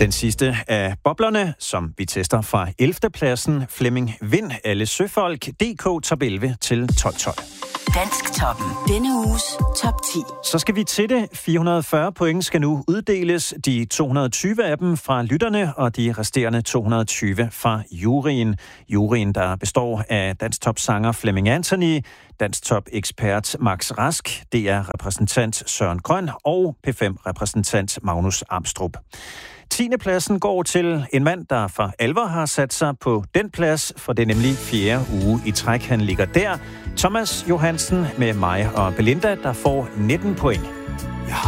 Den sidste af boblerne, som vi tester fra 11. pladsen, Flemming Vind, alle søfolk, DK top 11 til 12-12. Dansktoppen. Denne uges top 10. Så skal vi til det. 440 point skal nu uddeles. De 220 af dem fra lytterne, og de resterende 220 fra juryen. Juryen, der består af Dansktop-sanger Flemming Anthony, Dansktop-ekspert Max Rask, DR-repræsentant Søren Grøn og P5-repræsentant Magnus Amstrup. 10. pladsen går til en mand, der for alvor har sat sig på den plads, for det er nemlig 4. uge i træk, han ligger der. Thomas Johansen med mig og Belinda, der får 19 point.